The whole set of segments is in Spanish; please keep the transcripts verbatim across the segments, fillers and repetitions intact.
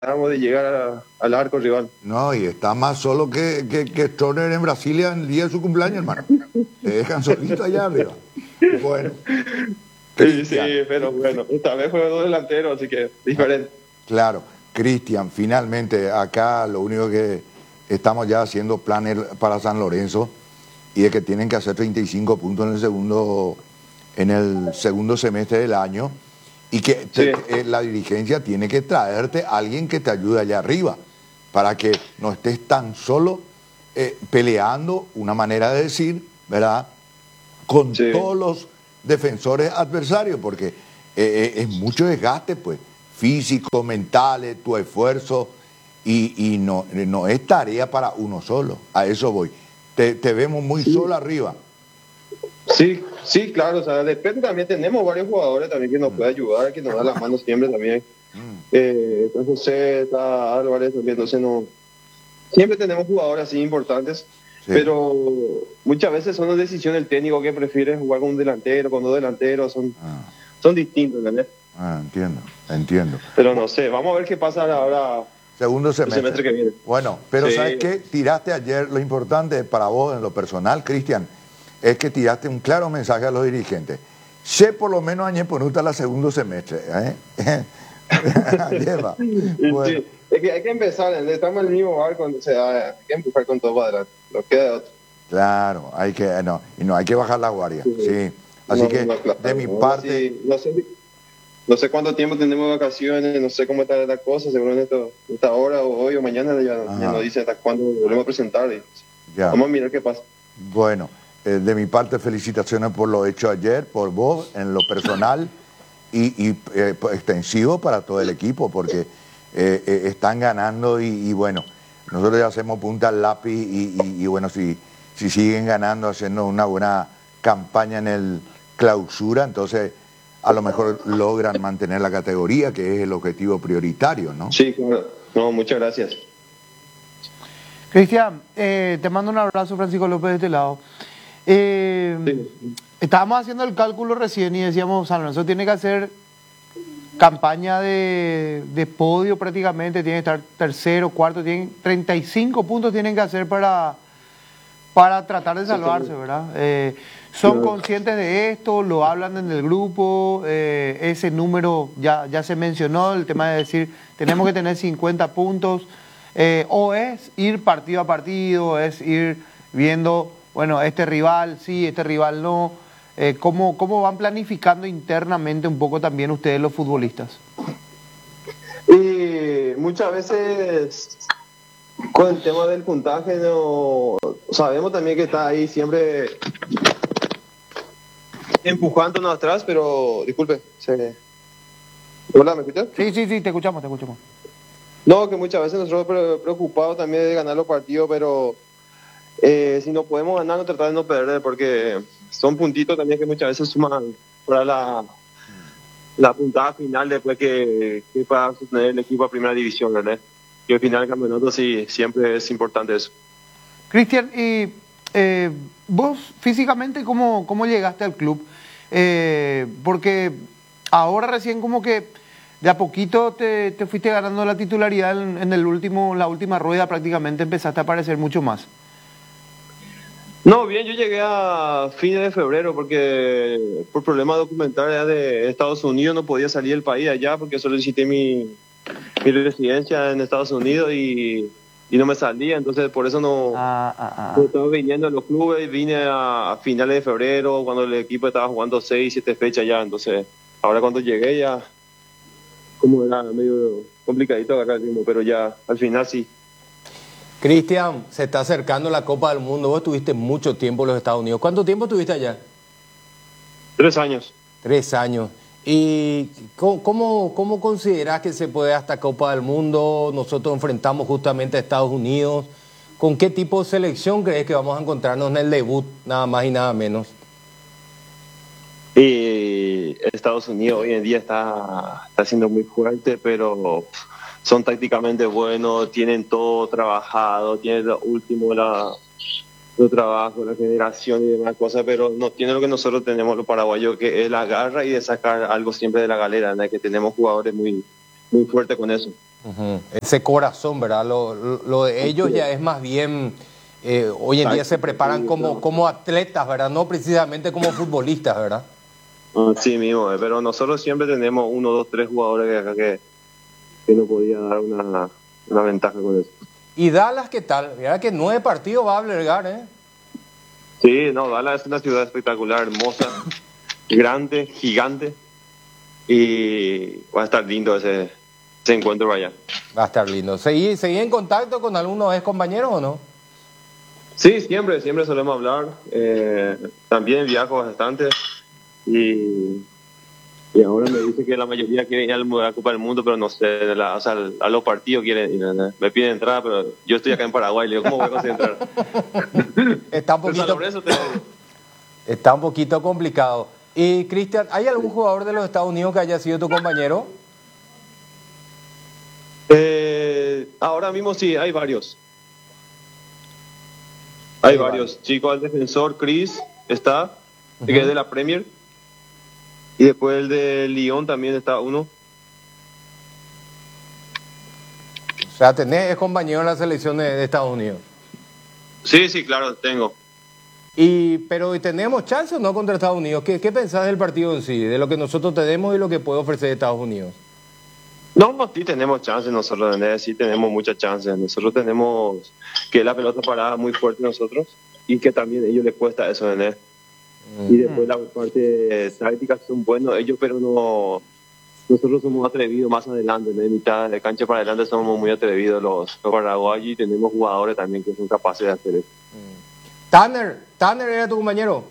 de llegar a, al arco rival. No, y está más solo que, que, que Stoner en Brasilia en el día de su cumpleaños, hermano. Te dejan solito allá arriba. Bueno. Sí, sí, pero bueno, esta vez fue dos delanteros, así que diferente. Claro. Cristian, finalmente, acá lo único que estamos ya haciendo planes para San Lorenzo y es que tienen que hacer treinta y cinco puntos en el segundo, en el segundo semestre del año. Y que te, Sí. eh, la dirigencia tiene que traerte a alguien que te ayude allá arriba, para que no estés tan solo eh, peleando, una manera de decir, ¿verdad? Con Sí. todos los defensores adversarios, porque eh, eh, es mucho desgaste, pues, físico, mental, tu esfuerzo, y, y no, no es tarea para uno solo, a eso voy. Te, te vemos muy Sí. solo arriba. Sí, sí, claro, o sea, depende también, tenemos varios jugadores también que nos pueden ayudar, que nos dan las manos siempre también. Mm. Eh, está José, está Álvarez también, entonces no... Siempre tenemos jugadores así importantes, Sí. pero muchas veces son las decisiones del técnico que prefiere jugar con un delantero, con dos delanteros, son, Ah, son distintos, ¿entendés? ah, entiendo, entiendo. Pero no sé, vamos a ver qué pasa ahora Segundo el semestre. semestre que viene. Bueno, pero Sí. ¿sabes qué? Tiraste ayer, lo importante para vos en lo personal, Cristian, es que tiraste un claro mensaje a los dirigentes. Sé por lo menos añe ponuta la segundo semestre. ¿eh? Lleva. Bueno, Sí, es que hay que empezar, ¿entendés? Estamos en el mismo barco, entonces hay que empujar con todo para adelante, no queda de otro. claro, hay que, no, y no hay que bajar la guardia. Sí. Sí. Así No, que no, claro, de mi no, parte, sí, no sé, no sé cuánto tiempo tenemos de vacaciones, no sé cómo está la cosa, seguramente esto- esta hora o hoy o mañana ya, ya Ajá. nos dicen hasta cuándo volvemos a presentar. Y ya. vamos a mirar qué pasa. Bueno, eh, de mi parte felicitaciones por lo hecho ayer, por vos, en lo personal y, y eh, pues, extensivo para todo el equipo, porque eh, eh, están ganando y, y bueno, nosotros ya hacemos punta al lápiz y, y- y bueno, si, si siguen ganando, haciendo una buena campaña en el clausura, entonces a lo mejor logran mantener la categoría, que es el objetivo prioritario, ¿no? Sí, claro. No, muchas gracias. Cristian, eh, te mando un abrazo, Francisco López, de este lado. Eh, Sí. Estábamos haciendo el cálculo recién y decíamos, San Lorenzo tiene que hacer campaña de, de podio prácticamente, tiene que estar tercero, cuarto, tienen treinta y cinco puntos tienen que hacer para, para tratar de salvarse, ¿verdad? Eh, ¿Son Claro. conscientes de esto? ¿Lo hablan en el grupo? Eh, ese número ya, ya se mencionó, el tema de decir, tenemos que tener cincuenta puntos. Eh, o es ir partido a partido, es ir viendo, bueno, este rival sí, este rival no. Eh, ¿cómo, ¿Cómo van planificando internamente un poco también ustedes los futbolistas? Y muchas veces con el tema del puntaje no sabemos también que está ahí siempre empujándonos atrás, pero disculpe, se... Hola, ¿me escuchas? Sí, sí, sí, te escuchamos, te escuchamos. No, que muchas veces nosotros pre- preocupados también de ganar los partidos, pero eh, si no podemos ganar, no tratar de no perder, porque son puntitos también que muchas veces suman para la, la puntada final después que, que pueda sostener el equipo a primera división, ¿verdad? Y al final del campeonato sí, siempre es importante eso. Cristian, y eh, vos físicamente, ¿cómo, cómo llegaste al club? Eh, porque ahora recién como que de a poquito te, te fuiste ganando la titularidad en, en el último, la última rueda, prácticamente empezaste a aparecer mucho más. No, bien, yo llegué a fines de febrero porque por problemas documentales de Estados Unidos no podía salir del país allá porque solicité mi, mi residencia en Estados Unidos y, y no me salía, entonces por eso no, Ah, ah, ah. no estaba viniendo a los clubes, vine a, a finales de febrero cuando el equipo estaba jugando seis, siete fechas ya, entonces ahora cuando llegué ya como era medio complicadito agarrar el ritmo, pero ya al final sí. Cristian, se está acercando la Copa del Mundo. Vos estuviste mucho tiempo en los Estados Unidos. ¿Cuánto tiempo estuviste allá? Tres años. Tres años. ¿Y cómo, cómo, cómo considerás que se puede hasta Copa del Mundo? Nosotros enfrentamos justamente a Estados Unidos. ¿Con qué tipo de selección crees que vamos a encontrarnos en el debut, nada más y nada menos? Y Estados Unidos hoy en día está, está siendo muy fuerte, pero son tácticamente buenos, tienen todo trabajado, tienen lo último, la, lo trabajo, la generación y demás cosas, pero no tiene lo que nosotros tenemos los paraguayos, que es la garra y de sacar algo siempre de la galera, ¿no? Que tenemos jugadores muy, muy fuertes con eso. Uh-huh. Ese corazón, ¿verdad? Lo, lo, lo de ellos sí. ya es más bien, eh, hoy en día se preparan como, como atletas, ¿verdad? No precisamente como futbolistas, ¿verdad? Sí mismo, pero nosotros siempre tenemos uno, dos, tres jugadores que acá que, que nos podía dar una, una ventaja con eso. ¿Y Dallas qué tal? Mira que nueve partidos va a albergar, ¿eh? Sí, no, Dallas es una ciudad espectacular, hermosa, grande, gigante, y va a estar lindo ese, ese encuentro allá. Va a estar lindo. ¿Seguí, seguí en contacto con algunos ex compañeros o no? Sí, siempre, siempre solemos hablar. Eh, también viajo bastante. Y, y ahora me dice que la mayoría quieren ir a la Copa del Mundo, pero no sé, la, o sea, a los partidos quieren ir, ¿no? Me piden entrada, pero yo estoy acá en Paraguay, le digo, ¿cómo voy a conseguir entrar? Está un poquito, está un poquito complicado. Y Cristian, ¿hay algún jugador de los Estados Unidos que haya sido tu compañero? Eh, ahora mismo sí, hay varios. Hay, hay varios. varios. Chico, el defensor Chris está, uh-huh. que es de la Premier. Y después el de Lyon también está uno. O sea, ¿tenés compañero en la selección de, de Estados Unidos? Sí, sí, claro, tengo. Y, pero ¿tenemos chance o no contra Estados Unidos? ¿Qué, qué pensás del partido en sí? De lo que nosotros tenemos y lo que puede ofrecer Estados Unidos. No, no, sí tenemos chance nosotros, ¿no? Sí tenemos muchas chances. Nosotros tenemos que la pelota parada muy fuerte nosotros y que también a ellos les cuesta eso, ¿no? Y después la parte táctica son buenos ellos, pero no, nosotros somos atrevidos más adelante, de mitad de cancha para adelante somos muy atrevidos los, los paraguayos y tenemos jugadores también que son capaces de hacer eso. Tanner, Tanner era tu compañero.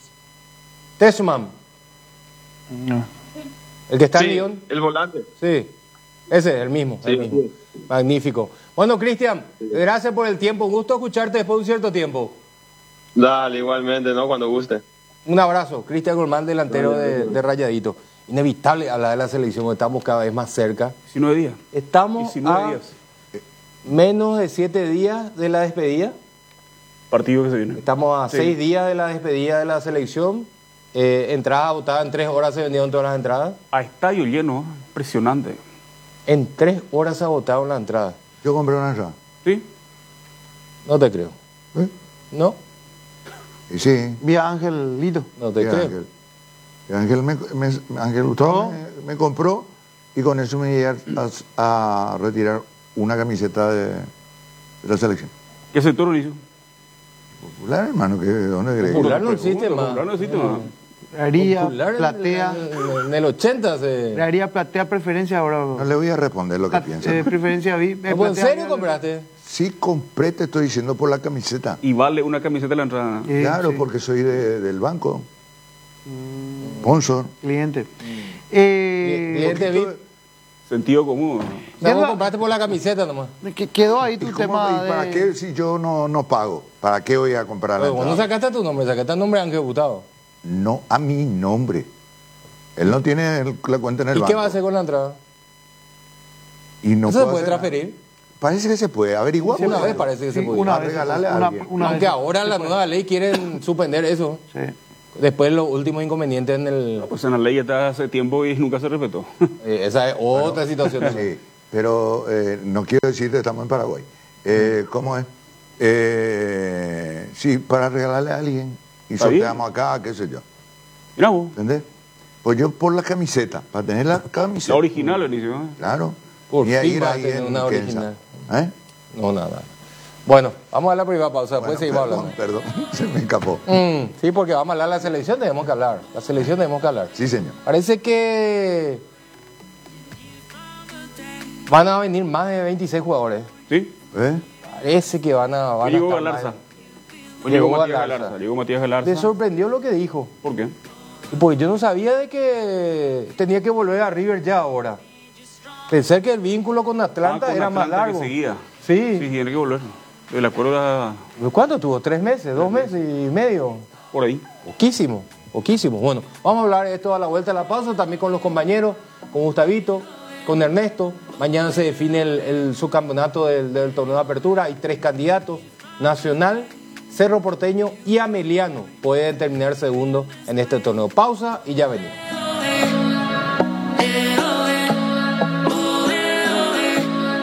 Tesman. No. El que está sí, en Lyon. El volante. Sí, ese es el mismo. Sí, el mismo. Sí. Magnífico. Bueno, Cristian, sí. gracias por el tiempo. Un gusto escucharte después de un cierto tiempo. Dale, igualmente, ¿no? Cuando guste. Un abrazo, Cristian Guzmán, delantero de, de Rayadito. Inevitable hablar de la selección, estamos cada vez más cerca. diecinueve días. Estamos diecinueve a días. menos de siete días de la despedida. Partido que se viene. Estamos a sí. seis días de la despedida de la selección. Eh, entrada agotada, en tres horas se vendieron todas las entradas. A estadio lleno, impresionante. En tres horas se agotaron las entradas. Yo compré una entrada. ¿Sí? No te creo. ¿Eh? ¿No? Y sí. Vi a Angelito. No te creo. Ángel, Ángel, me, me, Ángel Gustavo me, me compró y con eso me llegué a, a retirar una camiseta de, de la selección. ¿Qué sector lo hizo? Popular, hermano, que ¿dónde crees? Popular no existe más. Popular no existe más. Haría platea. En, en, en el ochenta se... Le haría platea preferencia ahora. No le voy a responder lo que piensa. Eh, preferencia V I P. Eh, ¿En serio compraste? Sí, compré, te estoy diciendo, por la camiseta. Y vale una camiseta la entrada. Eh, claro, sí. porque soy de, del banco. Mm, Sponsor. Cliente. Mm. Eh, cliente V I P. Sentido común. ¿no? ¿Cómo compraste por la camiseta nomás? Quedó ahí tu ¿Y tema. ¿Y para de... qué si yo no, no pago? ¿Para qué voy a comprar la entrada? ¿No sacaste tu nombre? ¿Sacaste el nombre de Ángel Gustavo? No a mi nombre. Él no tiene el, la cuenta en el ¿Y banco. qué va a hacer con la entrada? Y no ¿Eso se puede hacer transferir? nada. Parece que se puede. Averiguar. Sí, una vez parece que sí, se puede. Una a vez, regalarle a una, alguien. una Aunque vez ahora la puede. nueva ley quieren suspender eso. Sí. Después los últimos inconvenientes en el... No, pues en la ley ya está hace tiempo y nunca se respetó. Eh, esa es otra bueno, situación. Sí, pero eh, no quiero decir que estamos en Paraguay. Eh, ¿Cómo es? Eh, sí, para regalarle a alguien y sorteamos acá, qué sé yo. Mira vos. ¿Entendés? Pues yo por la camiseta, para tener la camiseta. La original, Inicio. ¿eh? Claro. Por y fin ahí vas a ahí tener en una Kenza. original. ¿Eh? No, nada. Bueno, vamos a la primera pausa, después Bueno, seguimos perdón, hablando. Perdón, se me escapó. Mm, sí, porque vamos a hablar de la selección, tenemos que hablar. La selección tenemos que hablar. Sí, señor. Parece que van a venir más de veintiséis jugadores. ¿Sí? ¿Eh? Parece que van a... Van llegó a Galarza. Llegó, llegó Matías Galarza. Galarza. Llegó Matías Galarza. ¿Te sorprendió lo que dijo? ¿Por qué? Porque yo no sabía de que tenía que volver a River ya ahora. Pensé que el vínculo con Atlanta Ah, con era Atlanta más largo. Que seguía. Sí. Sí, tiene que volver. El acuerdo era ¿Cuánto tuvo? ¿Tres meses? ¿Dos meses y medio? por ahí. Poquísimo, poquísimo. Bueno, vamos a hablar de esto a la vuelta de la pausa, también con los compañeros, con Gustavito, con Ernesto. Mañana se define el, el subcampeonato del, del torneo de apertura. Hay tres candidatos: Nacional, Cerro Porteño y Ameliano. Pueden terminar segundo en este torneo. Pausa y ya venimos.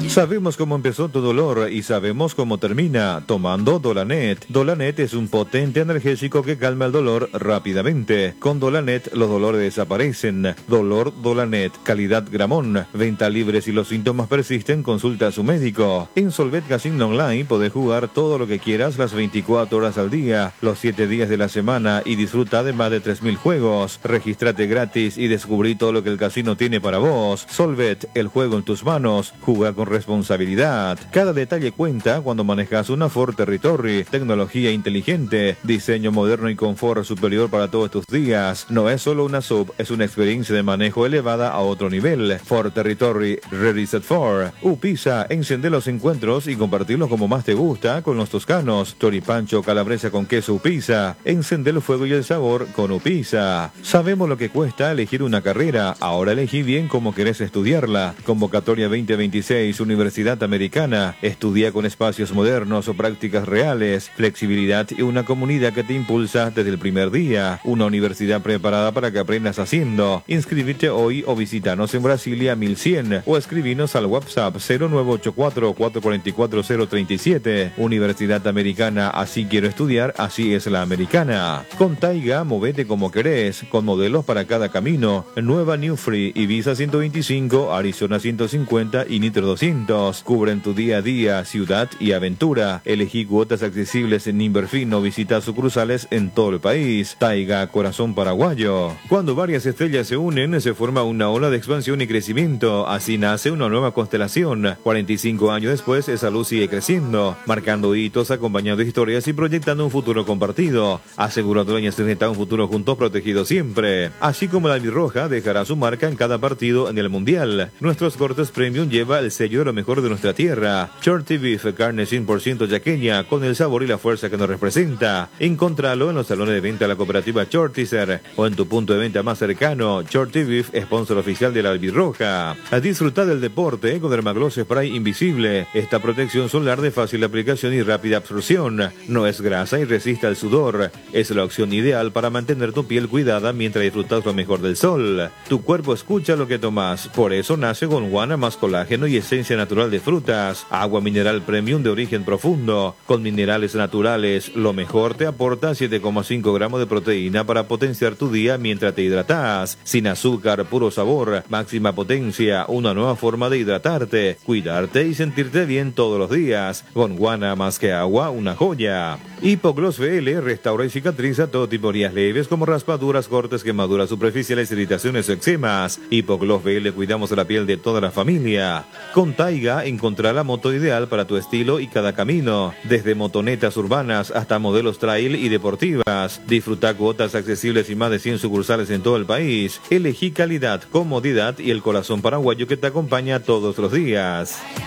Sabemos cómo empezó tu dolor y sabemos cómo termina, tomando Dolanet. Dolanet es un potente analgésico que calma el dolor rápidamente. Con Dolanet los dolores desaparecen. Dolor Dolanet, calidad Gramón. Venta libre si los síntomas persisten, consulta a su médico. En Solvet Casino Online podés jugar todo lo que quieras las veinticuatro horas al día, los siete días de la semana y disfruta de más de tres mil juegos. Regístrate gratis y descubrí todo lo que el casino tiene para vos. Solvet, el juego en tus manos. Juega con responsabilidad. Cada detalle cuenta cuando manejas una Ford Territory. Tecnología inteligente, diseño moderno y confort superior para todos tus días. No es solo una sub, es una experiencia de manejo elevada a otro nivel. Ford Territory Ready Set for. Upisa, encende los encuentros y compartirlos como más te gusta con los toscanos. Choripancho calabresa con queso Upisa. Encende el fuego y el sabor con Upisa. Sabemos lo que cuesta elegir una carrera. Ahora elegí bien cómo querés estudiarla. Convocatoria veinte veintiséis, Universidad Americana. Estudia con espacios modernos o prácticas reales, flexibilidad y una comunidad que te impulsa desde el primer día. Una universidad preparada para que aprendas haciendo. Inscríbete hoy o visítanos en Brasilia mil cien o escribinos al WhatsApp cero nueve ocho cuatro, cuatro cuatro cuatro, cero tres siete. Universidad Americana, así quiero estudiar, así es la americana. Con Taiga, movete como querés, con modelos para cada camino. Nueva New Free, Ibiza ciento veinticinco, Arizona ciento cincuenta y Nitro doscientos. Cubren tu día a día, ciudad y aventura. Elegí cuotas accesibles en Inverfin o visita sucursales en todo el país. Taiga, corazón paraguayo. Cuando varias estrellas se unen, se forma una ola de expansión y crecimiento. Así nace una nueva constelación. cuarenta y cinco años después, esa luz sigue creciendo, marcando hitos, acompañando historias y proyectando un futuro compartido. Aseguradora Ñacerneta, un futuro juntos, protegido siempre. Así como la albirroja dejará su marca en cada partido en el Mundial. Nuestros cortes premium lleva el sello de lo mejor de nuestra tierra. Shorty Beef, carne cien por ciento yaqueña, con el sabor y la fuerza que nos representa. Encontralo en los salones de venta de la cooperativa Shortizer o en tu punto de venta más cercano. Shorty Beef, sponsor oficial de la albirroja. A disfrutar del deporte con Dermagloss Spray Invisible. Esta protección solar de fácil aplicación y rápida absorción. No es grasa y resiste al sudor. Es la opción ideal para mantener tu piel cuidada mientras disfrutas lo mejor del sol. Tu cuerpo escucha lo que tomas. Por eso nace Gondwana más colágeno y esencia natural de frutas. Agua mineral premium de origen profundo. Con minerales naturales, lo mejor te aporta siete coma cinco gramos de proteína para potenciar tu día mientras te hidratas. Sin azúcar, puro sabor, máxima potencia, una nueva forma de hidratarte, cuidarte y sentirte bien todos los días. Gondwana más que agua, una joya. Hipogloss V L restaura y cicatriza todo tipo de heridas leves como raspaduras, cortes, quemaduras superficiales, irritaciones o eczemas. Hipogloss V L cuidamos de la piel de toda la familia. Con Taiga encontrará la moto ideal para tu estilo y cada camino. Desde motonetas urbanas hasta modelos trail y deportivas. Disfruta cuotas accesibles y más de cien sucursales en todo el país. Elegí calidad, comodidad y el corazón paraguayo que te acompaña todos los días.